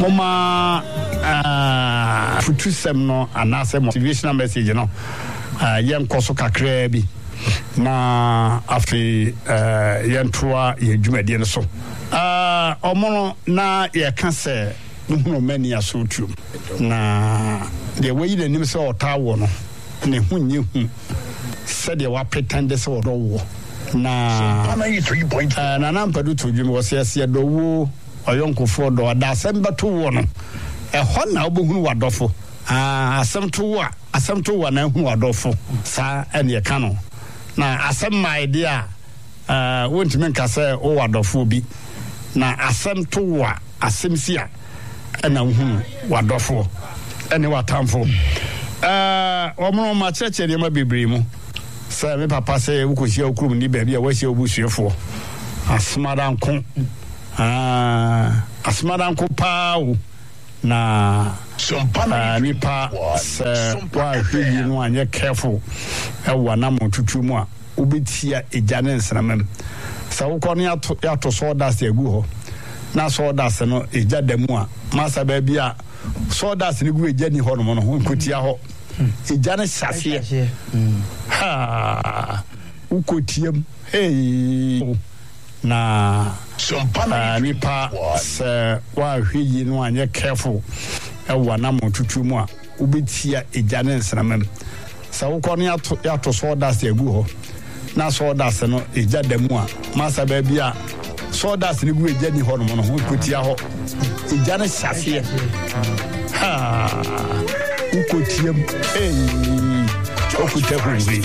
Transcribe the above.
Mama futusem no anase motivational message no yen koso kakra bi na afi yentoa ye dwumade no so omono na ye ka se no mani asotu na de wayi de nim se otawo no ne hunye hu se de wa pretend se odowo na 93.5 na nampadu to dwum wo se ase dowo oyonkofo do adasem beto wo no ho na obohunu wadofo asem to wa na hu wadofo sa ene ka no na asem my idea wontimi nka se o wadofo bi na asem to wa asem sia ena hu wadofo ene watamfo omo ma cheche ne ma bebre mu se me papa se wukohia okrum ni ba bia wahia obusuefo asmadanko asmadanko paawo na nipa se wa hwi no anye careful ewa na motutu mu a obetia ejane nsramam sa wokọ no yato so das egu ho na so das no eja damu a masa ba bia so das ne gu eja ni ho no mo no nkotia ho ejane sase ha ukotiam hey na nipa se wa hwi no anye careful ewa na motutu mu a obetia ejane nsramam sa wokọ no yato so das egu ho na so das no eja damu a masa ba bia so das ne gu eja ni ho no mo no nkotia ho ejane sase ha ukotiam hey okuta hu